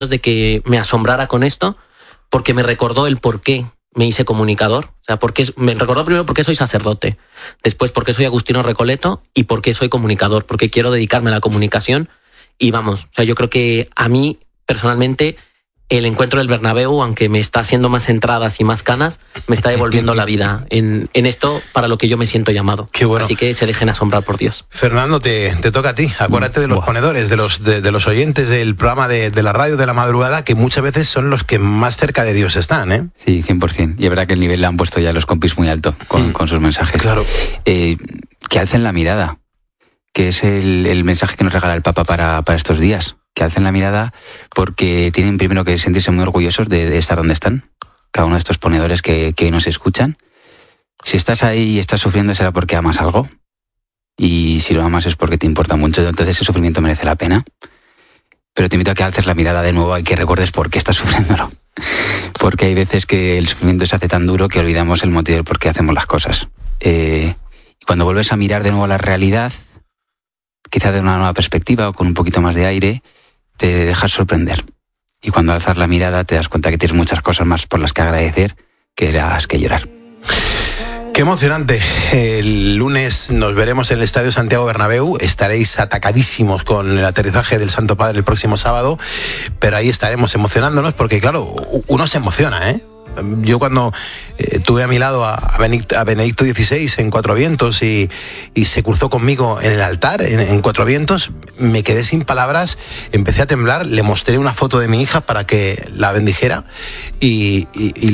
de que me asombrara con esto, porque me recordó el por qué me hice comunicador. O sea, me recordó primero por qué soy sacerdote, después por qué soy Agustino Recoleto y por qué soy comunicador, porque quiero dedicarme a la comunicación. Y vamos, o sea, yo creo que a mí personalmente el encuentro del Bernabéu, aunque me está haciendo más entradas y más canas, me está devolviendo la vida en esto para lo que yo me siento llamado. Qué bueno. Así que se dejen asombrar por Dios. Fernando, te toca a ti. Acuérdate de los ponedores, de los oyentes del programa de la radio de la madrugada, que muchas veces son los que más cerca de Dios están, ¿eh? Sí, 100%. Y es verdad que el nivel le han puesto ya los compis muy alto con sus mensajes. Claro. Que alcen la mirada, que es el mensaje que nos regala el Papa para estos días. Que alcen la mirada porque tienen primero que sentirse muy orgullosos de estar donde están, cada uno de estos ponedores que nos escuchan. Si estás ahí y estás sufriendo será porque amas algo, y si lo amas es porque te importa mucho, entonces ese sufrimiento merece la pena. Pero te invito a que alces la mirada de nuevo y que recuerdes por qué estás sufriéndolo, porque hay veces que el sufrimiento se hace tan duro que olvidamos el motivo del por qué hacemos las cosas. Y cuando vuelves a mirar de nuevo la realidad, quizá de una nueva perspectiva o con un poquito más de aire, te dejas sorprender. Y cuando alzas la mirada te das cuenta que tienes muchas cosas más por las que agradecer que las que llorar. Qué emocionante. El lunes nos veremos en el Estadio Santiago Bernabéu. Estaréis atacadísimos con el aterrizaje del Santo Padre el próximo sábado, pero ahí estaremos emocionándonos porque, claro, uno se emociona, ¿eh? Yo cuando tuve a mi lado a Benedicto XVI en Cuatro Vientos y se cruzó conmigo en el altar en Cuatro Vientos, me quedé sin palabras, empecé a temblar, le mostré una foto de mi hija para que la bendijera y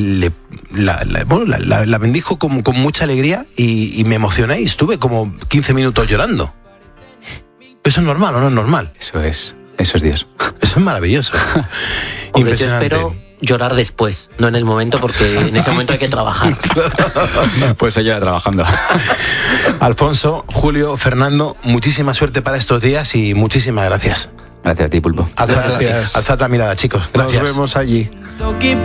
la bendijo con mucha alegría y me emocioné y estuve como 15 minutos llorando. ¿Eso es normal o no es normal? Eso es Dios. Eso es maravilloso. Hombre, impresionante. yo espero llorar después, no en el momento, porque en ese momento hay que trabajar. Pues se lleva trabajando. Alfonso, Julio, Fernando, muchísima suerte para estos días y muchísimas gracias. Gracias a ti, Pulpo. Alzad la mirada, chicos. Gracias. Nos vemos allí.